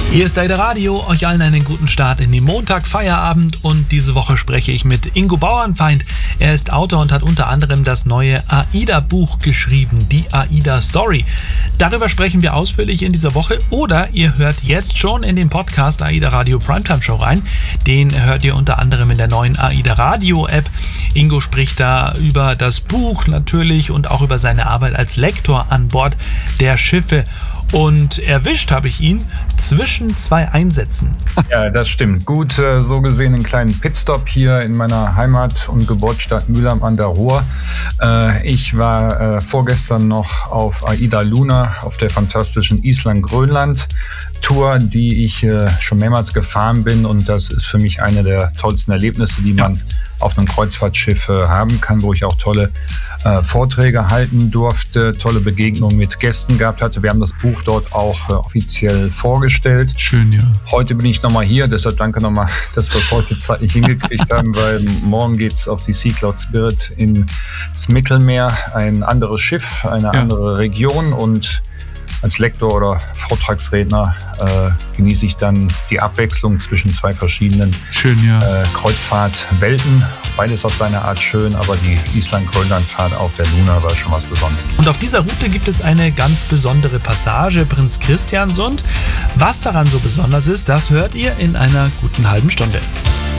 Hier ist AIDA Radio, euch allen einen guten Start in den Montag, Feierabend, und diese Woche spreche ich mit Ingo Bauernfeind. Er ist Autor und hat unter anderem das neue AIDA-Buch geschrieben, die AIDA Story. Darüber sprechen wir ausführlich in dieser Woche, oder ihr hört jetzt schon in den Podcast AIDA Radio Primetime Show rein. Den hört ihr unter anderem in der neuen AIDA Radio App. Ingo spricht da über das Buch natürlich und auch über seine Arbeit als Lektor an Bord der Schiffe. Und erwischt habe ich ihn zwischen zwei Einsätzen. Ja, das stimmt. Gut, so gesehen einen kleinen Pitstop hier in meiner Heimat- und Geburtsstadt Mülheim an der Ruhr. Ich war vorgestern noch auf AIDA Luna, auf der fantastischen Island-Grönland-Tour, die ich schon mehrmals gefahren bin. Und das ist für mich eine der tollsten Erlebnisse, die man auf einem Kreuzfahrtschiff haben kann, wo ich auch tolle Vorträge halten durfte, tolle Begegnungen mit Gästen gehabt hatte. Wir haben das Buch dort auch offiziell vorgestellt. Schön, ja. Heute bin ich nochmal hier, deshalb danke nochmal, dass wir es heute zeitlich hingekriegt haben, weil morgen geht's auf die Sea Cloud Spirit ins Mittelmeer, ein anderes Schiff, eine andere Region, und als Lektor oder Vortragsredner genieße ich dann die Abwechslung zwischen zwei verschiedenen Kreuzfahrtwelten. Beides auf seine Art schön, aber die Island-Grönland-Fahrt auf der Luna war schon was Besonderes. Und auf dieser Route gibt es eine ganz besondere Passage, Prinz Christiansund. Was daran so besonders ist, das hört ihr in einer guten halben Stunde.